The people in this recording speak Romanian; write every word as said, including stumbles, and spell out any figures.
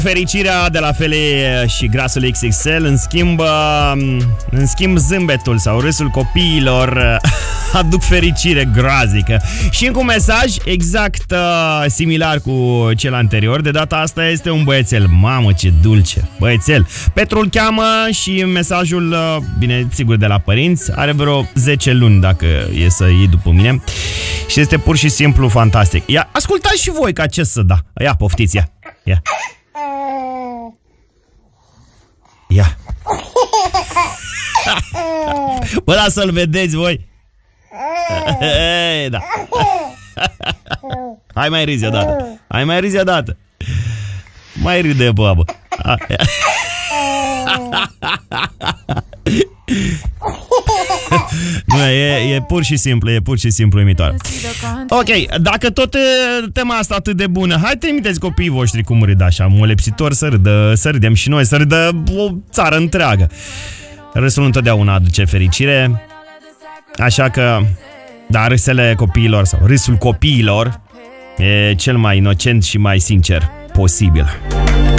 Fericirea de la Fele și Grasul X X L, în schimb, în schimb zâmbetul sau râsul copiilor aduc fericire groaznică. Și încă un mesaj exact uh, similar cu cel anterior. De data asta este un băiețel. Mamă, ce dulce, băiețel. Petru îl cheamă și mesajul, uh, bine, sigur de la părinți, are vreo zece luni dacă e să iei după mine. Și este pur și simplu fantastic. Ia, ascultați și voi ca ce să da. Ia, poftiți, ia, ia. Ia. Bă, lasă să-l vedeți voi. Da. Hai mai râzi odată. Hai mai râzi odată. Mai râde, babă. Nu, e, e pur și simplu, e pur și simplu uimitoare. Ok, dacă tot tema asta atât de bună, hai trimiteți copiii voștri cum râd așa, molepsitor, să râdă, să râdem și noi, să râdă o țară întreagă. Râsul întotdeauna aduce fericire. Așa că, da, râsele copiilor sau râsul copiilor e cel mai inocent și mai sincer posibil.